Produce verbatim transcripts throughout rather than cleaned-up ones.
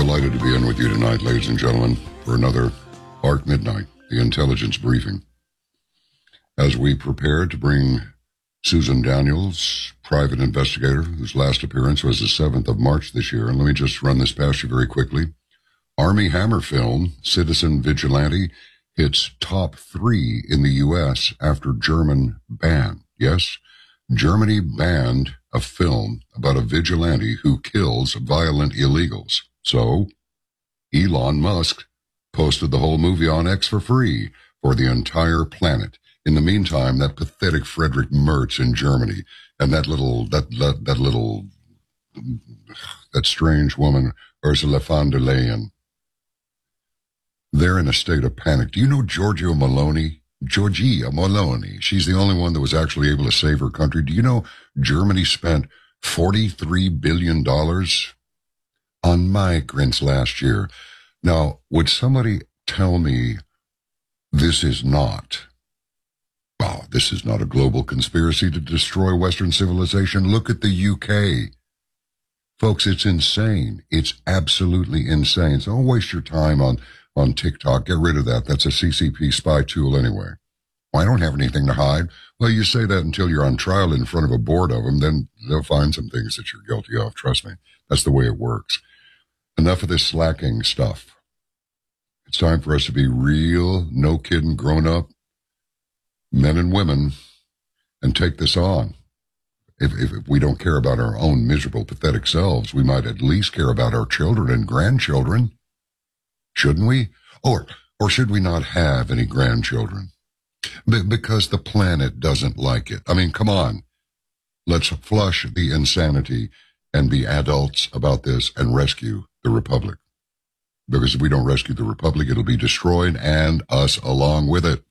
Delighted to be in with you tonight, ladies and gentlemen, for another Arc Midnight, the intelligence briefing. As we prepare to bring Susan Daniels, private investigator, whose last appearance was the seventh of March this year, and let me just run this past you very quickly. Armie Hammer film, Citizen Vigilante, hits top three in the U S after German ban. Yes, Germany banned a film about a vigilante who kills violent illegals. So, Elon Musk posted the whole movie on X for free for the entire planet. In the meantime, that pathetic Friedrich Merz in Germany and that little, that, that, that little, that strange woman, Ursula von der Leyen, they're in a state of panic. Do you know Giorgio Maloney? Giorgia Maloney. She's the only one that was actually able to save her country. Do you know Germany spent forty-three billion dollars on migrants last year? Now, would somebody tell me this is not, wow, this is not a global conspiracy to destroy Western civilization? Look at the U K. Folks, it's insane. It's absolutely insane. So don't waste your time on on TikTok. Get rid of that. That's a C C P spy tool anyway. Well, I don't have anything to hide. Well, you say that until you're on trial in front of a board of them, then they'll find some things that you're guilty of. Trust me. That's the way it works. Enough of this slacking stuff. It's time for us to be real, no kidding, grown up men and women and take this on. If, if, if we don't care about our own miserable, pathetic selves, we might at least care about our children and grandchildren. Shouldn't we? Or, or should we not have any grandchildren? Be- because the planet doesn't like it. I mean, come on. Let's flush the insanity and be adults about this and rescue the Republic. Because if we don't rescue the Republic, it'll be destroyed and us along with it.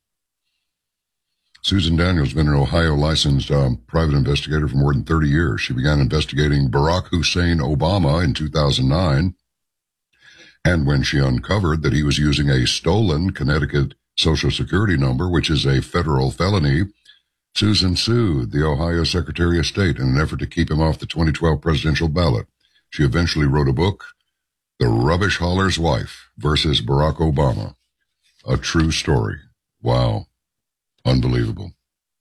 Susan Daniels has been an Ohio licensed um, private investigator for more than thirty years. She began investigating Barack Hussein Obama in two thousand nine. And when she uncovered that he was using a stolen Connecticut Social Security number, which is a federal felony, Susan sued the Ohio Secretary of State in an effort to keep him off the twenty twelve presidential ballot. She eventually wrote a book, The Rubbish Hauler's Wife versus Barack Obama. A true story. Wow. Unbelievable.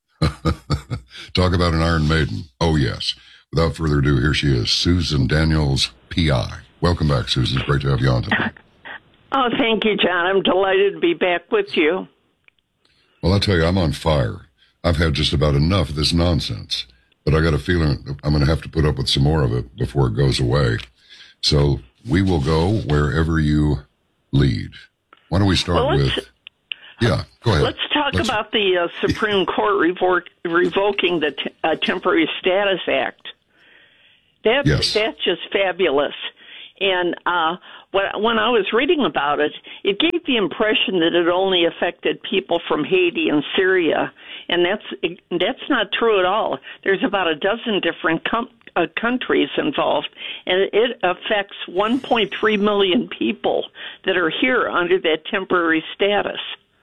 Talk about an Iron Maiden. Oh, yes. Without further ado, here she is, Susan Daniels, P I. Welcome back, Susan. It's great to have you on today. Oh, thank you, John. I'm delighted to be back with you. Well, I'll tell you, I'm on fire. I've had just about enough of this nonsense, but I got a feeling I'm going to have to put up with some more of it before it goes away. So we will go wherever you lead. Why don't we start well, with... Yeah, go ahead. Let's talk let's, about the uh, Supreme Court revoke, revoking the t- uh, Temporary Status Act. That, yes. That's just fabulous. And uh, when I was reading about it, it gave the impression that it only affected people from Haiti and Syria, and that's that's not true at all. There's about a dozen different com- uh, countries involved, and it affects one point three million people that are here under that temporary status.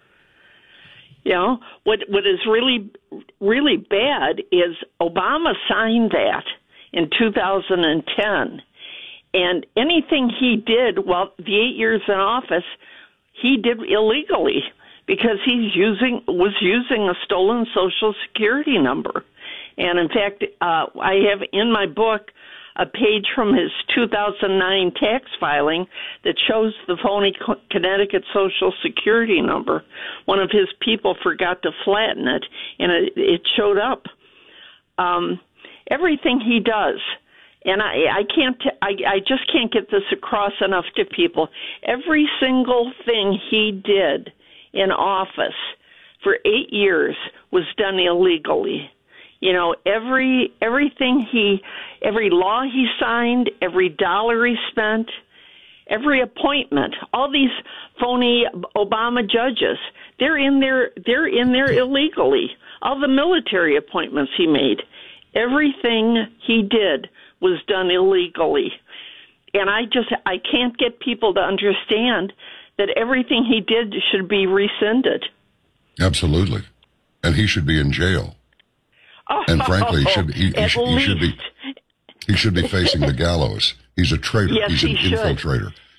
You know, what what is really, really bad is Obama signed that in two thousand ten. And anything he did while the eight years in office, he did illegally because he's using was using a stolen Social Security number. And in fact, uh, I have in my book a page from his two thousand nine tax filing that shows the phony Connecticut Social Security number. One of his people forgot to flatten it, and it, it showed up. Um, everything he does. And I, I can't, I, I just can't get this across enough to people. Every single thing he did in office for eight years was done illegally. You know, every everything he, every law he signed, every dollar he spent, every appointment, all these phony Obama judges, they're in there, they're in there illegally. All the military appointments he made, everything he did was done illegally. And I just, I can't get people to understand that everything he did should be rescinded. Absolutely. And he should be in jail. Oh, and frankly, he should, he, he, at should, he should be, he should be facing the gallows. He's a traitor. Yes, He's an he should. infiltrator.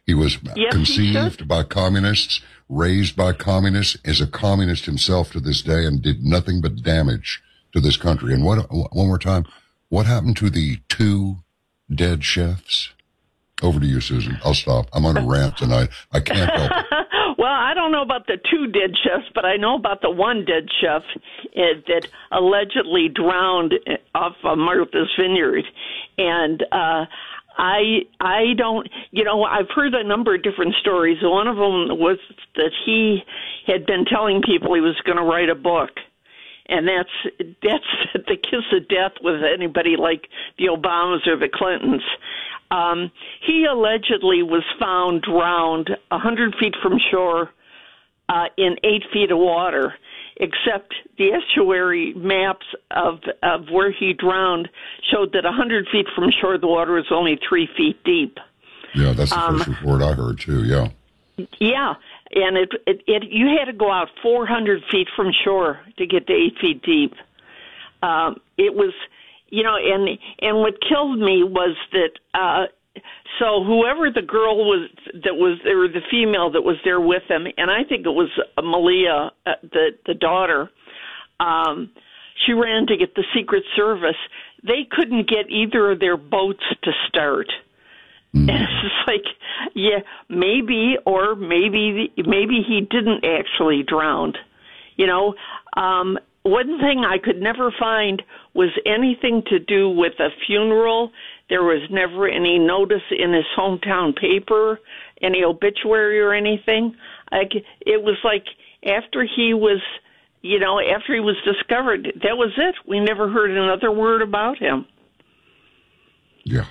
He was Yes, conceived he by communists, raised by communists, is a communist himself to this day, and did nothing but damage to this country. And what, one more time, what happened to the two dead chefs? Over to you, Susan. I'll stop. I'm on a rant tonight. I can't help it. Well, I don't know about the two dead chefs, but I know about the one dead chef uh, that allegedly drowned off of Martha's Vineyard. And uh, I, I don't, you know, I've heard a number of different stories. One of them was that he had been telling people he was going to write a book. And that's that's the kiss of death with anybody like the Obamas or the Clintons. Um, he allegedly was found drowned one hundred feet from shore uh, in eight feet of water, except the estuary maps of, of where he drowned showed that one hundred feet from shore the water was only three feet deep. Yeah, that's the um, first report I heard, too, yeah. Yeah, and it, it, it you had to go out four hundred feet from shore to get to eight feet deep. Um, it was... You know, and and what killed me was that uh, so whoever the girl was that was there, the female that was there with him, and I think it was Malia, uh, the the daughter. Um, she ran to get the Secret Service. They couldn't get either of their boats to start. Mm. And it's just like, yeah, maybe or maybe maybe he didn't actually drown. You know. Um, One thing I could never find was anything to do with a funeral. There was never any notice in his hometown paper, any obituary or anything. I, it was like after he was, you know, after he was discovered, that was it. We never heard another word about him. Yeah.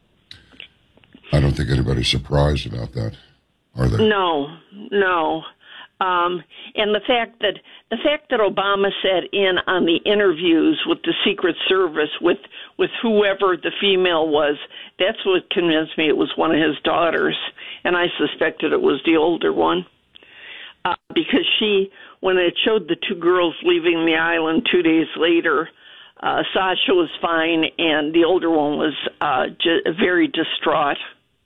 I don't think anybody's surprised about that, are they? No, no. Um, and the fact that the fact that Obama sat in on the interviews with the Secret Service with with whoever the female was, that's what convinced me it was one of his daughters, and I suspected it was the older one uh, because she, when it showed the two girls leaving the island two days later, uh, Sasha was fine, and the older one was uh, j- very distraught.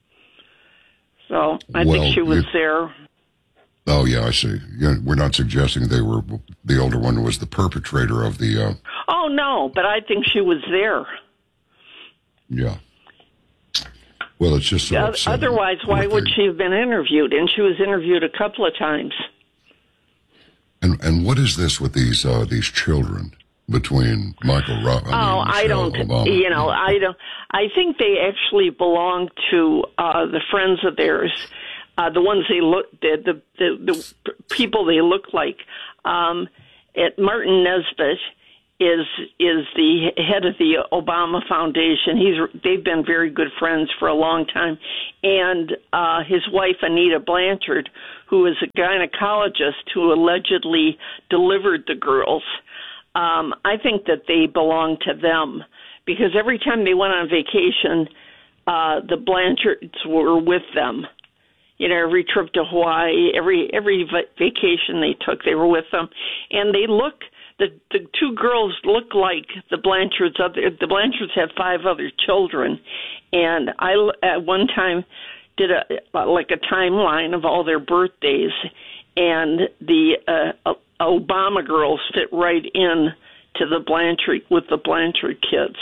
So I well, think she was it- there. Oh, yeah, I see. Yeah, we're not suggesting they were, the older one was the perpetrator of the... Uh, oh, no, but I think she was there. Yeah. Well, it's just so uh, upsetting. Otherwise, why would she have been interviewed? And she was interviewed a couple of times. And and what is this with these uh, these children between Michael Ro- I mean, oh, Michelle I don't, Obama? you know, I don't, I think they actually belong to uh, the friends of theirs. Uh, the ones they look, the, the the the people they look like. Um, at Martin Nesbitt is is the head of the Obama Foundation. He's they've been very good friends for a long time, and uh, his wife Anita Blanchard, who is a gynecologist who allegedly delivered the girls. Um, I think that they belong to them because every time they went on vacation, uh, the Blanchards were with them. You know, every trip to Hawaii, every every vacation they took, they were with them, and they look. The the two girls look like the Blanchards. Other the Blanchards had five other children, and I at one time did a like a timeline of all their birthdays, and the uh, Obama girls fit right in to the Blanchard with the Blanchard kids.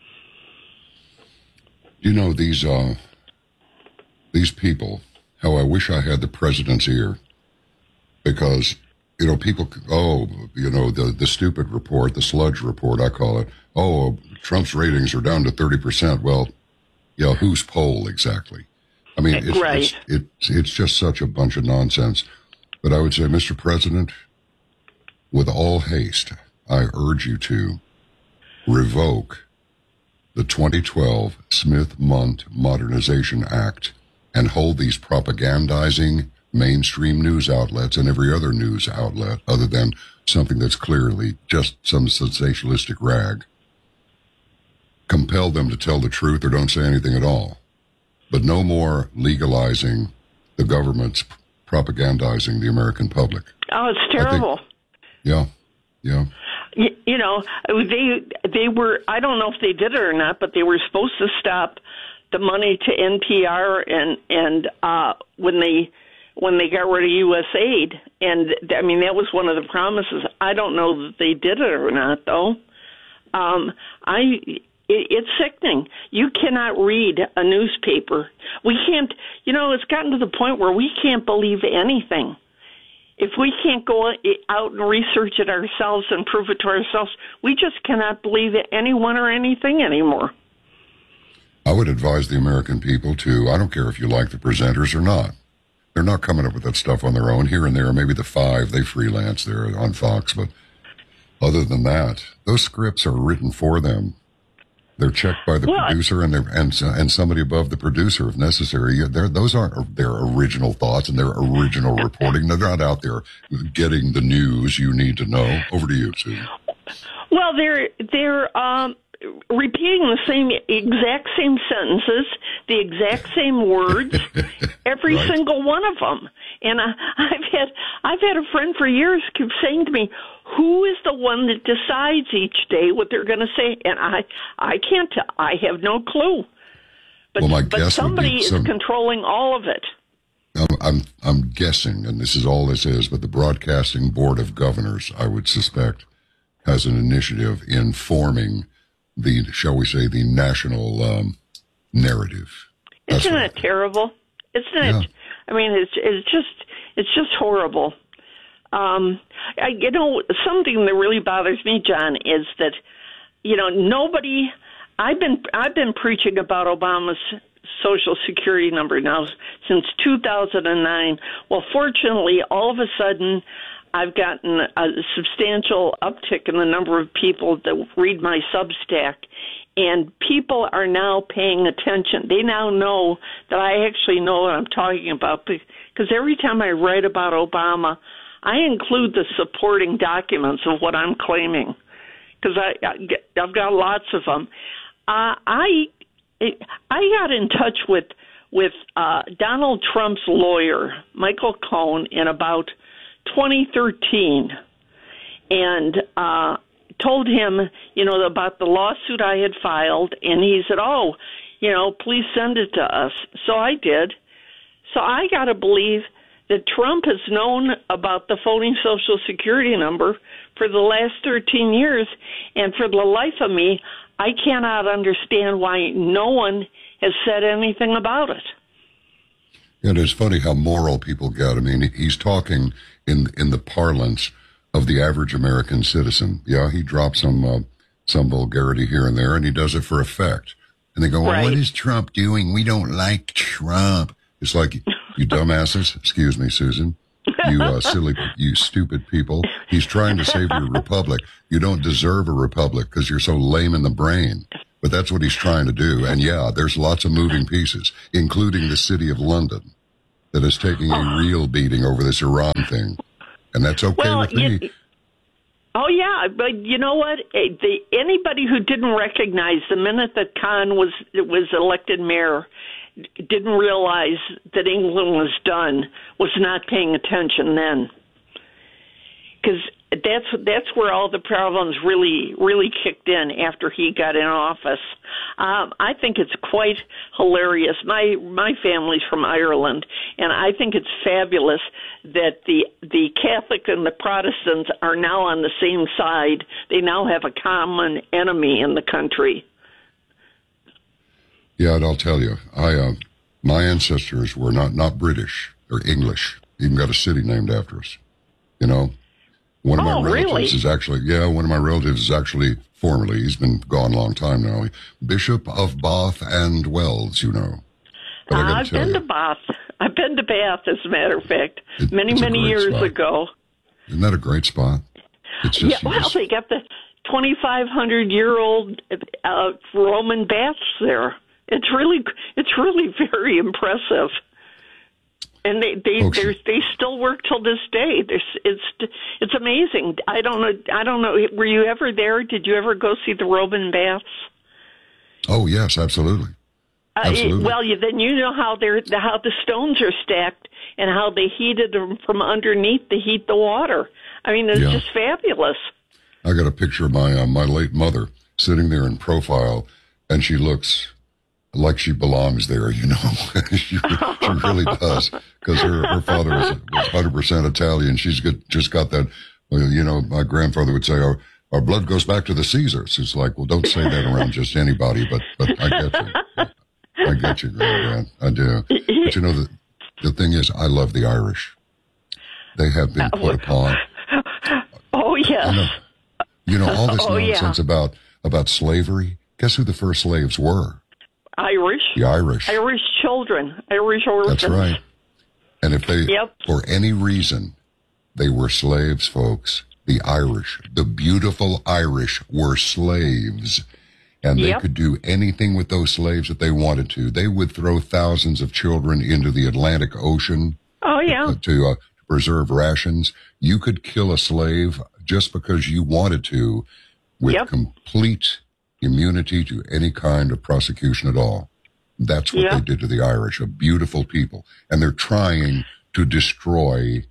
You know these uh, these people. How I wish I had the president's ear, because, you know, people, oh, you know, the, the stupid report, the sludge report, I call it, oh, Trump's ratings are down to thirty percent. Well, yeah, whose poll exactly? I mean, it's, right. it's, it's, it's just such a bunch of nonsense. But I would say, Mister President, with all haste, I urge you to revoke the twenty twelve Smith-Mundt Modernization Act and hold these propagandizing mainstream news outlets and every other news outlet other than something that's clearly just some sensationalistic rag. Compel them to tell the truth or don't say anything at all. But no more legalizing the government's propagandizing the American public. Oh, it's terrible. Think, yeah, yeah. You, you know, they they were, I don't know if they did it or not, but they were supposed to stop the money to N P R and and uh, when they when they got rid of U S aid, and I mean that was one of the promises. I don't know that they did it or not, though. Um, I it, it's sickening. You cannot read a newspaper. We can't. You know, it's gotten to the point where we can't believe anything. If we can't go out and research it ourselves and prove it to ourselves, we just cannot believe anyone or anything anymore. I would advise the American people to, I don't care if you like the presenters or not. They're not coming up with that stuff on their own. Here and there, maybe the five, they freelance there on Fox. But other than that, those scripts are written for them. They're checked by the well, producer and and and somebody above the producer if necessary. They're, those aren't their original thoughts and their original reporting. They're not out there getting the news you need to know. Over to you, Susan. Well, they're they're um, repeating the same exact same sentences, the exact same words, every right. single one of them. And I, I've had I've had a friend for years keep saying to me, "Who is the one that decides each day what they're going to say?" And I I can't tell. I have no clue. But, well, my but guess somebody some, is controlling all of it. I'm, I'm I'm guessing, and this is all this is, but the Broadcasting Board of Governors, I would suspect, has an initiative in forming the, shall we say, the national um, narrative. That's Isn't it terrible? Isn't it? Yeah. I mean, it's it's just it's just horrible. Um, I, you know, something that really bothers me, John, is that you know nobody. I've been I've been preaching about Obama's Social Security number now since two thousand nine. Well, fortunately, all of a sudden, I've gotten a substantial uptick in the number of people that read my Substack. And people are now paying attention. They now know that I actually know what I'm talking about, because every time I write about Obama, I include the supporting documents of what I'm claiming, because I, I, I've got lots of them. Uh, I I got in touch with with uh, Donald Trump's lawyer, Michael Cohen, in about twenty thirteen, and uh, told him, you know, about the lawsuit I had filed, and he said, oh, you know, please send it to us. So I did. So I got to believe that Trump has known about the phony Social Security number for the last thirteen years, and for the life of me, I cannot understand why no one has said anything about it. It is funny how moral people get. I mean, he's talking in in the parlance of the average American citizen. Yeah, he drops some uh, some vulgarity here and there, and he does it for effect. And they go, well, right. What is Trump doing? We don't like Trump. It's like, you dumbasses, excuse me, Susan, you uh, silly, you stupid people. He's trying to save your republic. You don't deserve a republic because you're so lame in the brain. But that's what he's trying to do. And yeah, there's lots of moving pieces, including the city of London, that is taking a real beating over this Iran thing. And that's okay well, with me. You, oh, yeah, but you know what? The, anybody who didn't recognize the minute that Khan was was elected mayor didn't realize that England was done was not paying attention then. Because that's that's where all the problems really really kicked in after he got in office. Um, I think it's quite hilarious. My my family's from Ireland, and I think it's fabulous that the the Catholic and the Protestants are now on the same side. They now have a common enemy in the country. Yeah, and I'll tell you, I uh, my ancestors were not not British or English. Even got a city named after us. You know. One of oh, my relatives really? is actually, yeah, one of my relatives is actually, formerly, he's been gone a long time now, Bishop of Bath and Wells, you know. But I I've tell been you, to Bath. I've been to Bath, as a matter of fact, it, many, many years spot. ago. Isn't that a great spot? It's just, yeah, well, just, they got the twenty-five hundred year old uh, Roman baths there. It's really, it's really very impressive. And they they they still work till this day. There's, it's it's amazing. I don't know. I don't know. Were you ever there? Did you ever go see the Roman baths? Oh yes, absolutely. absolutely. Uh, it, well, you, then you know how they're how the stones are stacked and how they heated them from underneath to heat the water. I mean, it's yeah. just fabulous. I got a picture of my uh, my late mother sitting there in profile, and she looks like she belongs there, you know. she, she really does, because her, her father was, was one hundred percent Italian. She's got, just got that, well, you know, my grandfather would say, our, our blood goes back to the Caesars. It's like, well, don't say that around just anybody, but, but I get you. I get you, Grandad. I do. But you know, the, the thing is, I love the Irish. They have been put upon. Oh, yes. You know, you know all this oh, nonsense yeah. about, about slavery. Guess who the first slaves were? Irish. The Irish. Irish children. Irish orphans. That's right. And if they, yep. for any reason, they were slaves, folks, the Irish, the beautiful Irish were slaves. And they yep. could do anything with those slaves that they wanted to. They would throw thousands of children into the Atlantic Ocean. Oh, yeah. To, to uh, preserve rations. You could kill a slave just because you wanted to, with yep. complete immunity to any kind of prosecution at all. That's what yep. they did to the Irish, a beautiful people. And they're trying to destroy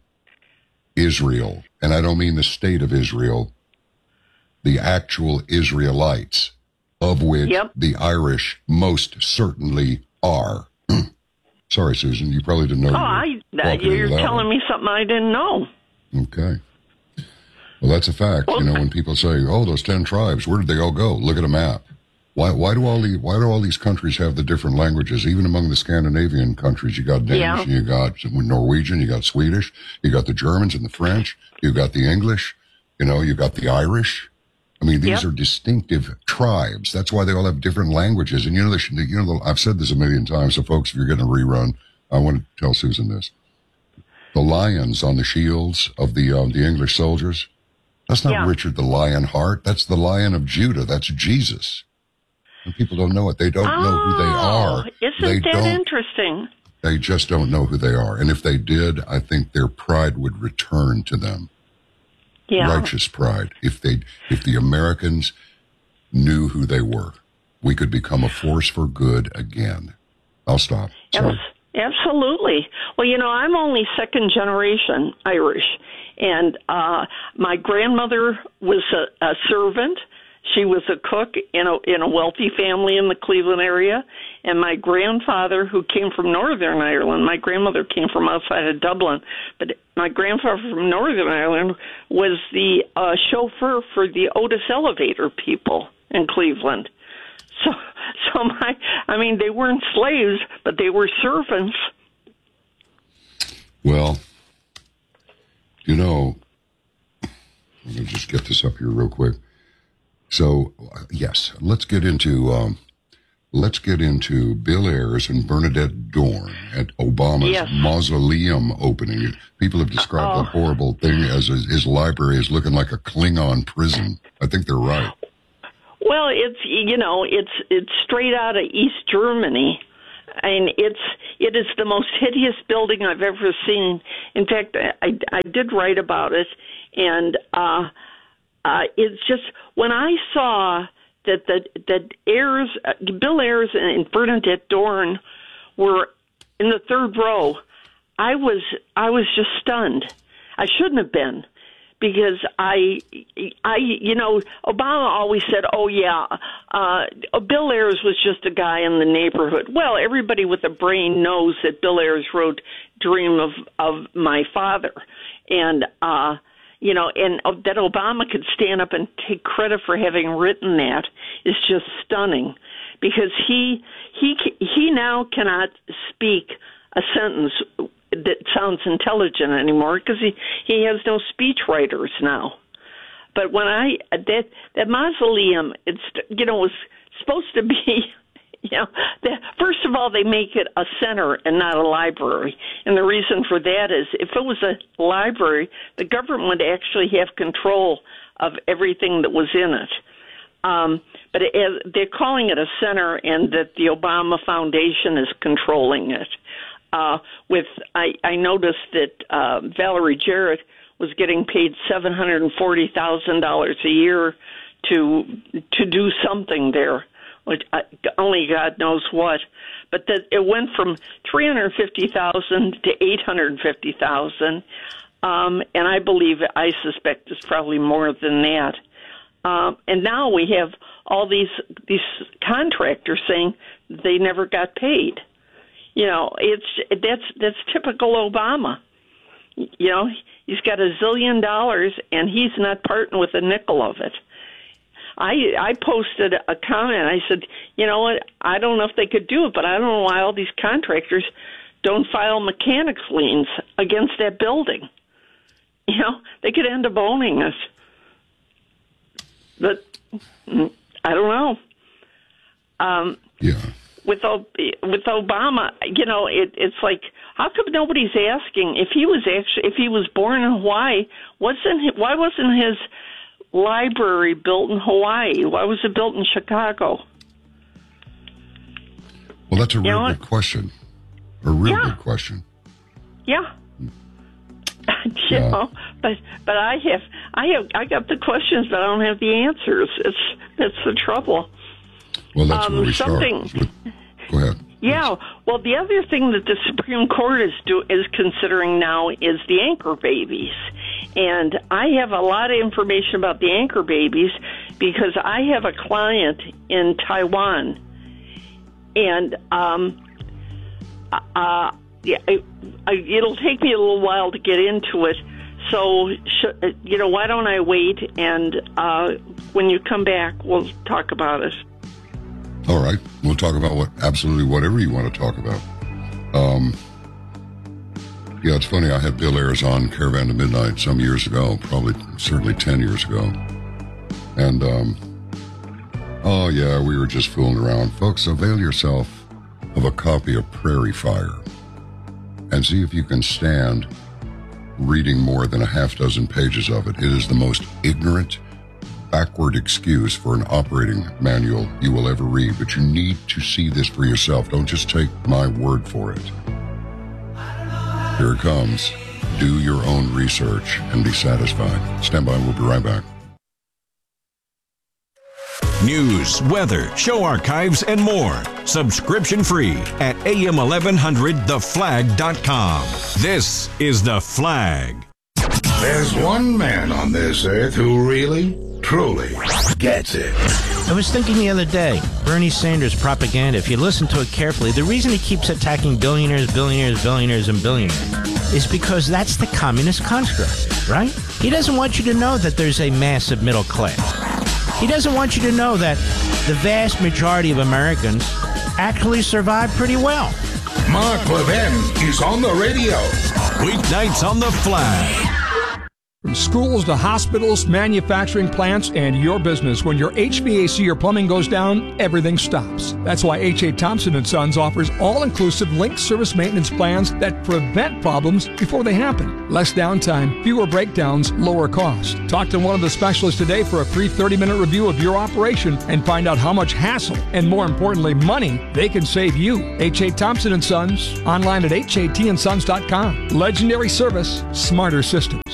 Israel. And I don't mean the state of Israel, the actual Israelites, of which yep. the Irish most certainly are. Sorry, Susan, you probably didn't know. Oh, I, uh, you're telling me something I didn't know. Okay. Well, that's a fact. Well, you know, when people say, "Oh, those ten tribes, where did they all go?" Look at a map. Why? Why do all the Why do all these countries have the different languages? Even among the Scandinavian countries, you got Danish, yeah. and you got Norwegian, you got Swedish, you got the Germans and the French, you got the English, you know, you got the Irish. I mean, these yep. are distinctive tribes. That's why they all have different languages. And you know, they should, you know, I've said this a million times. So, folks, if you're getting a rerun, I want to tell Susan this: the lions on the shields of the um, the English soldiers. That's not yeah. Richard the Lionheart. That's the Lion of Judah. That's Jesus. And people don't know it. They don't oh, know who they are. Isn't they that don't, interesting? They just don't know who they are. And if they did, I think their pride would return to them. Yeah. Righteous pride. If they, if the Americans knew who they were, we could become a force for good again. I'll stop. Sorry. Yes, absolutely. Well, you know, I'm only second generation Irish. And uh, my grandmother was a, a servant. She was a cook in a, in a wealthy family in the Cleveland area. And my grandfather, who came from Northern Ireland, my grandmother came from outside of Dublin, but my grandfather from Northern Ireland was the uh, chauffeur for the Otis Elevator people in Cleveland. So, so my, I mean, they weren't slaves, but they were servants. Well, you know, let me just get this up here real quick. So, yes, let's get into um, let's get into Bill Ayers and Bernadette Dorn at Obama's yes. mausoleum opening. People have described Uh-oh. that horrible thing as his, his library is looking like a Klingon prison. I think they're right. Well, it's you know, it's it's straight out of East Germany. And it's it is the most hideous building I've ever seen. In fact, I, I did write about it, and uh, uh, it's just when I saw that the that Ayers, uh, Bill Ayers and Bernadette Dorn were in the third row, I was I was just stunned. I shouldn't have been. Because I, I, you know, Obama always said, "Oh yeah, uh, Bill Ayers was just a guy in the neighborhood." Well, everybody with a brain knows that Bill Ayers wrote "Dream of of My Father," and uh, you know, and uh, that Obama could stand up and take credit for having written that is just stunning, because he he he now cannot speak a sentence that sounds intelligent anymore, because he, he has no speech writers now. But when I, that, that mausoleum, it's, you know, was supposed to be, you know, the, first of all, they make it a center and not a library. And the reason for that is if it was a library, the government would actually have control of everything that was in it. Um, but it, they're calling it a center, and that the Obama Foundation is controlling it. Uh, with I, I noticed that uh, Valerie Jarrett was getting paid seven hundred and forty thousand dollars a year to to do something there, which I, only God knows what. But that it went from three hundred fifty thousand to eight hundred fifty thousand, um, and I believe I suspect it's probably more than that. Um, and now we have all these these contractors saying they never got paid. You know, it's that's that's typical Obama. You know, he's got a zillion dollars and he's not parting with a nickel of it. I I posted a comment. I said, you know what? I don't know if they could do it, but I don't know why all these contractors don't file mechanics liens against that building. You know, they could end up owning us. But I don't know. Um, yeah. With with Obama, you know, it, it's like, how come nobody's asking if he was actually if he was born in Hawaii? Wasn't why wasn't his library built in Hawaii? Why was it built in Chicago? Well, that's a you real good question. A real yeah. good question. Yeah. you yeah. know, but but I have I have I got the questions, but I don't have the answers. It's that's the trouble. Well, that's um, where we something, start. Go ahead. Yeah. Well, the other thing that the Supreme Court is do is considering now is the anchor babies, and I have a lot of information about the anchor babies because I have a client in Taiwan, and um, uh, yeah, it, I, it'll take me a little while to get into it. So, sh- you know, why don't I wait, and uh, when you come back, we'll talk about it. All right. We'll talk about what absolutely whatever you want to talk about. Um, yeah, it's funny. I had Bill Ayers on Caravan to Midnight some years ago, probably certainly ten years ago. And, um, oh, yeah, we were just fooling around. Folks, avail yourself of a copy of Prairie Fire and see if you can stand reading more than a half dozen pages of it. It is the most ignorant, backward excuse for an operating manual you will ever read, but you need to see this for yourself. Don't just take my word for it. Here it comes. Do your own research and be satisfied. Stand by. We'll be right back. News, weather, show archives, and more. Subscription free at A M eleven hundred the flag dot com. This is The Flag. There's one man on this earth who really, truly gets it. I was thinking the other day, Bernie Sanders' propaganda, if you listen to it carefully, the reason he keeps attacking billionaires, billionaires, billionaires, and billionaires is because that's the communist construct, right? He doesn't want you to know that there's a massive middle class. He doesn't want you to know that the vast majority of Americans actually survive pretty well. Mark Levin is on the radio. Weeknights on The Flag. From schools to hospitals, manufacturing plants, and your business, when your H V A C or plumbing goes down, everything stops. That's why H A. Thompson and Sons offers all-inclusive linked service maintenance plans that prevent problems before they happen. Less downtime, fewer breakdowns, lower cost. Talk to one of the specialists today for a free thirty-minute review of your operation and find out how much hassle and, more importantly, money they can save you. H A. Thompson and Sons, online at H A T and sons dot com. Legendary service, smarter systems.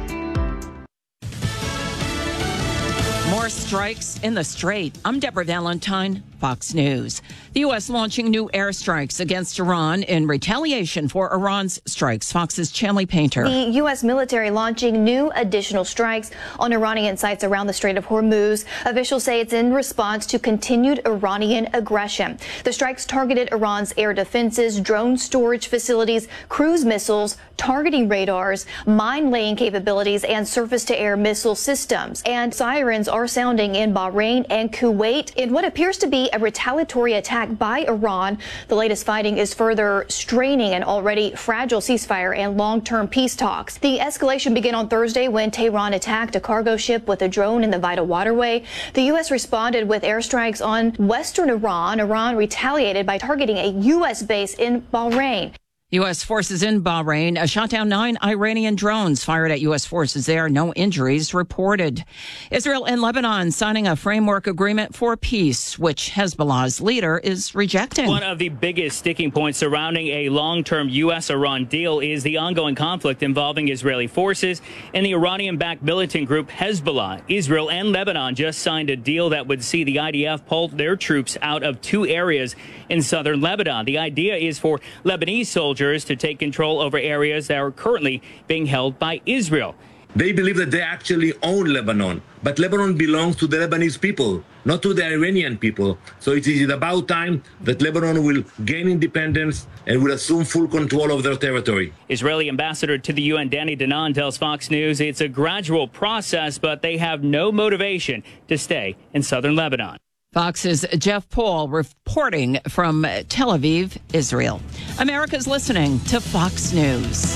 More strikes in the Strait. I'm Deborah Valentine, Fox News. The U S launching new airstrikes against Iran in retaliation for Iran's strikes. Fox's Chanley Painter. The U S military launching new additional strikes on Iranian sites around the Strait of Hormuz. Officials say it's in response to continued Iranian aggression. The strikes targeted Iran's air defenses, drone storage facilities, cruise missiles, targeting radars, mine-laying capabilities, and surface-to-air missile systems. And sirens are sounding in Bahrain and Kuwait in what appears to be a retaliatory attack by Iran. The latest fighting is further straining an already fragile ceasefire and long-term peace talks. The escalation began on Thursday when Tehran attacked a cargo ship with a drone in the vital waterway. The U S responded with airstrikes on western Iran. Iran retaliated by targeting a U S base in Bahrain. U S forces in Bahrain shot down nine Iranian drones fired at U S forces there. No injuries reported. Israel and Lebanon signing a framework agreement for peace, which Hezbollah's leader is rejecting. One of the biggest sticking points surrounding a long-term U S-Iran deal is the ongoing conflict involving Israeli forces and the Iranian-backed militant group Hezbollah. Israel and Lebanon just signed a deal that would see the I D F pull their troops out of two areas in southern Lebanon. The idea is for Lebanese soldiers to take control over areas that are currently being held by Israel. They believe that they actually own Lebanon, but Lebanon belongs to the Lebanese people, not to the Iranian people. So it is about time that Lebanon will gain independence and will assume full control of their territory. Israeli ambassador to the U N, Danny Danon, tells Fox News it's a gradual process, but they have no motivation to stay in southern Lebanon. Fox's Jeff Paul reporting from Tel Aviv, Israel. America's listening to Fox News.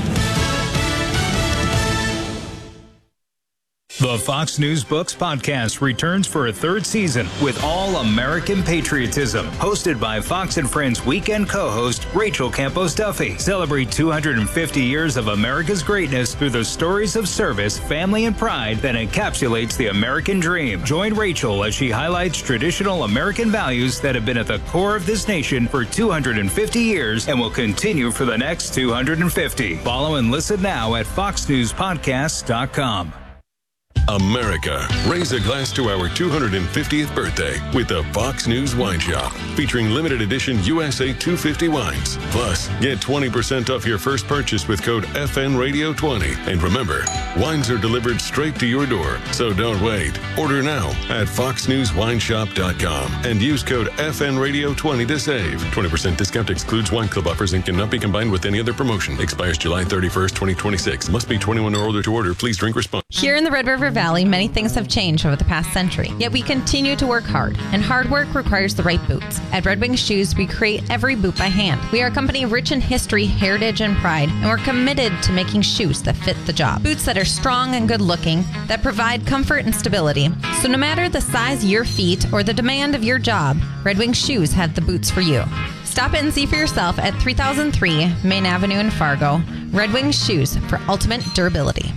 The Fox News Books podcast returns for a third season with all American patriotism. Hosted by Fox and Friends weekend co-host Rachel Campos Duffy. Celebrate two hundred fifty years of America's greatness through the stories of service, family, and pride that encapsulates the American dream. Join Rachel as she highlights traditional American values that have been at the core of this nation for two hundred fifty years and will continue for the next two hundred fifty. Follow and listen now at fox news podcasts dot com. America, raise a glass to our two hundred fiftieth birthday with the Fox News Wine Shop, featuring limited edition U S A two fifty wines. Plus, get twenty percent off your first purchase with code F N Radio twenty. And remember, wines are delivered straight to your door, so don't wait. Order now at fox news wine shop dot com and use code F N Radio twenty to save. twenty percent discount excludes wine club offers and cannot be combined with any other promotion. Expires July thirty-first, twenty twenty-six. Must be twenty-one or older to order. Please drink responsibly. Here in the Red River Valley, many things have changed over the past century. Yet we continue to work hard, and hard work requires the right boots. At Red Wing Shoes, we create every boot by hand. We are a company rich in history, heritage, and pride, and we're committed to making shoes that fit the job. Boots that are strong and good looking, that provide comfort and stability. So no matter the size of your feet or the demand of your job, Red Wing Shoes have the boots for you. Stop in and see for yourself at three thousand three Main Avenue in Fargo. Red Wing Shoes for ultimate durability.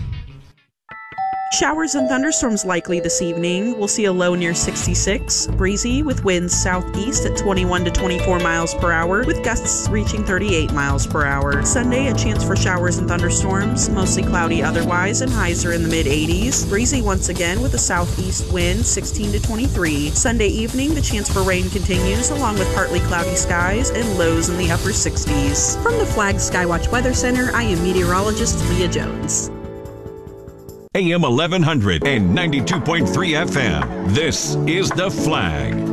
Showers and thunderstorms likely this evening. We'll see a low near sixty-six, breezy with winds southeast at twenty-one to twenty-four miles per hour, with gusts reaching thirty-eight miles per hour. Sunday, a chance for showers and thunderstorms, mostly cloudy otherwise, and highs are in the mid eighties. Breezy once again with a southeast wind, sixteen to twenty-three. Sunday evening, the chance for rain continues, along with partly cloudy skies and lows in the upper sixties. From the Flag Skywatch Weather Center, I am meteorologist Leah Jones. A M eleven hundred and ninety-two point three F M. This is The Flag.